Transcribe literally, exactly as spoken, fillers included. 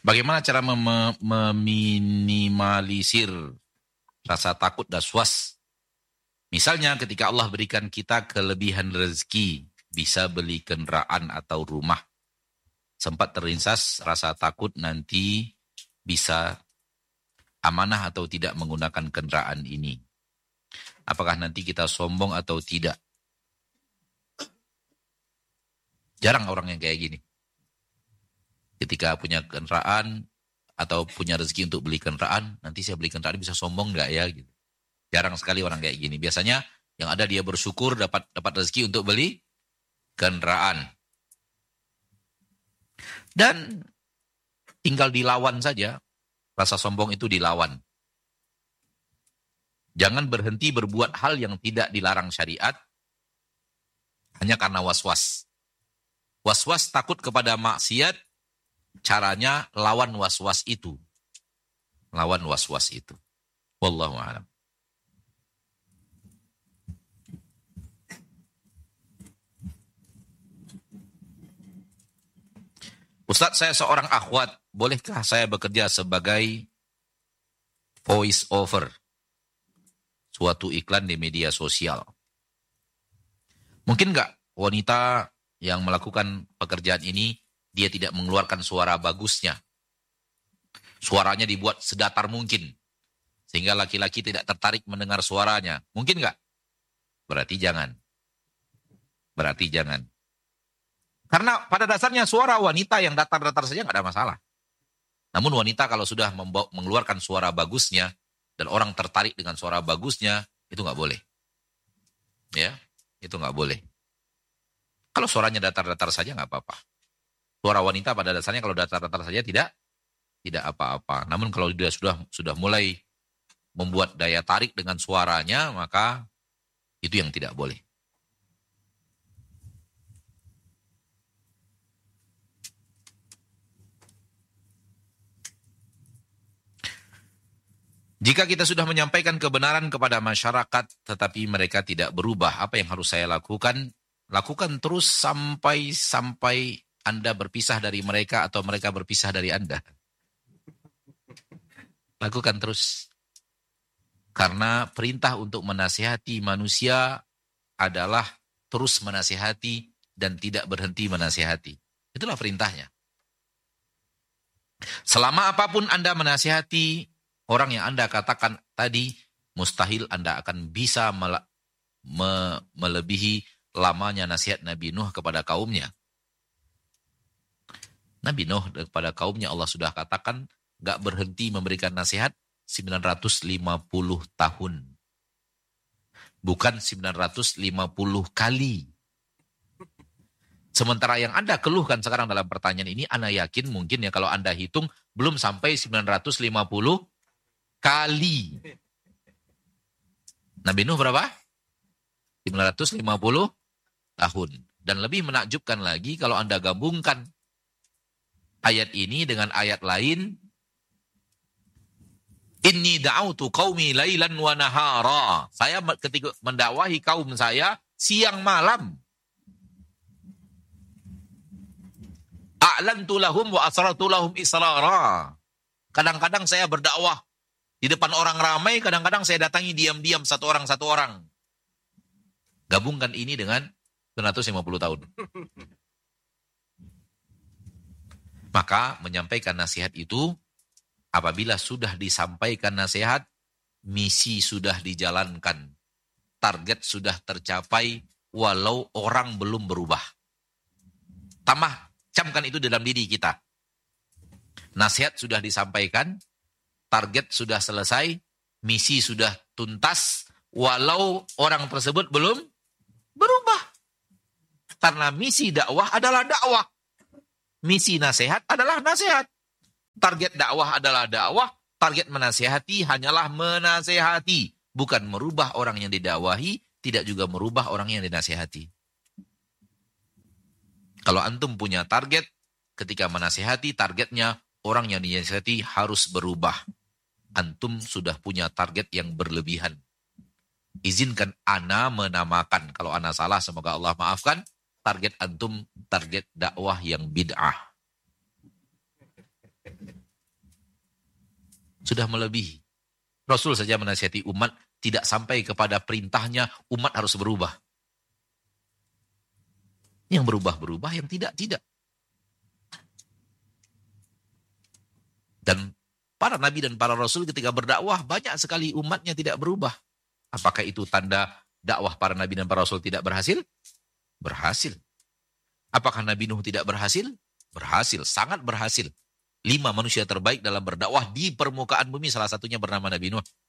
Bagaimana cara mem- meminimalisir rasa takut dan was? Misalnya ketika Allah berikan kita kelebihan rezeki, bisa beli kendaraan atau rumah. Sempat terlintas rasa takut nanti bisa amanah atau tidak menggunakan kendaraan ini. Apakah nanti kita sombong atau tidak? Jarang orang yang kayak gini. Ketika punya kendaraan atau punya rezeki untuk beli kendaraan, nanti saya beli kendaraan bisa sombong nggak ya? Gitu. Jarang sekali orang kayak gini. Biasanya yang ada dia bersyukur dapat dapat rezeki untuk beli kendaraan. Dan tinggal dilawan saja. Rasa sombong itu dilawan. Jangan berhenti berbuat hal yang tidak dilarang syariat hanya karena was-was. Was-was takut kepada maksiat, caranya lawan was-was itu. Lawan was-was itu. Wallahu a'lam. Ustadz, saya seorang akhwat. Bolehkah saya bekerja sebagai voice over suatu iklan di media sosial? Mungkin nggak wanita yang melakukan pekerjaan ini, dia tidak mengeluarkan suara bagusnya. Suaranya dibuat sedatar mungkin. Sehingga laki-laki tidak tertarik mendengar suaranya. Mungkin nggak? Berarti jangan. Berarti jangan. Karena pada dasarnya suara wanita yang datar-datar saja nggak ada masalah. Namun wanita kalau sudah membawa, mengeluarkan suara bagusnya, dan orang tertarik dengan suara bagusnya, itu nggak boleh. Ya, itu nggak boleh. Kalau suaranya datar-datar saja nggak apa-apa. Suara wanita pada dasarnya kalau datar-datar saja tidak tidak apa-apa. Namun kalau dia sudah sudah mulai membuat daya tarik dengan suaranya, maka itu yang tidak boleh. Jika kita sudah menyampaikan kebenaran kepada masyarakat, tetapi mereka tidak berubah, apa yang harus saya lakukan? Lakukan terus sampai sampai Anda berpisah dari mereka atau mereka berpisah dari Anda. Lakukan terus. Karena perintah untuk menasihati manusia adalah terus menasihati dan tidak berhenti menasihati. Itulah perintahnya. Selama apapun Anda menasihati orang yang Anda katakan tadi, mustahil Anda akan bisa mele- me- melebihi lamanya nasihat Nabi Nuh kepada kaumnya. Nabi Nuh kepada kaumnya Allah sudah katakan gak berhenti memberikan nasihat sembilan ratus lima puluh tahun. Bukan sembilan ratus lima puluh kali. Sementara yang Anda keluhkan sekarang dalam pertanyaan ini, Anda yakin mungkin ya kalau Anda hitung belum sampai sembilan ratus lima puluh kali. Nabi Nuh berapa? sembilan ratus lima puluh tahun. Dan lebih menakjubkan lagi kalau Anda gabungkan ayat ini dengan ayat lain. Inni da'autu qaumi lailan wa nahara. Saya ketika mendakwahi kaum saya siang malam. A'lantu lahum wa asrartu lahum israra. Kadang-kadang saya berdakwah di depan orang ramai, kadang-kadang saya datangi diam-diam satu orang satu orang. Gabungkan ini dengan sembilan ratus lima puluh tahun. Maka menyampaikan nasihat itu, apabila sudah disampaikan nasihat, misi sudah dijalankan. Target sudah tercapai walau orang belum berubah. Tambah, camkan itu dalam diri kita. Nasihat sudah disampaikan, target sudah selesai, misi sudah tuntas, walau orang tersebut belum berubah. Karena misi dakwah adalah dakwah. Misi nasihat adalah nasihat. Target dakwah adalah dakwah, target menasihati hanyalah menasihati. Bukan merubah orang yang didakwahi, tidak juga merubah orang yang dinasihati. Kalau antum punya target, ketika menasihati targetnya orang yang dinasihati harus berubah. Antum sudah punya target yang berlebihan. Izinkan ana menamakan. Kalau ana salah, semoga Allah maafkan. Target antum, target dakwah yang bid'ah. Sudah melebihi. Rasul saja menasihati umat, tidak sampai kepada perintahnya umat harus berubah. Yang berubah-berubah, yang tidak-tidak. Dan para nabi dan para rasul ketika berdakwah, banyak sekali umatnya tidak berubah. Apakah itu tanda dakwah para nabi dan para rasul tidak berhasil? Berhasil. Apakah Nabi Nuh tidak berhasil? Berhasil, sangat berhasil. Lima manusia terbaik dalam berdakwah di permukaan bumi, salah satunya bernama Nabi Nuh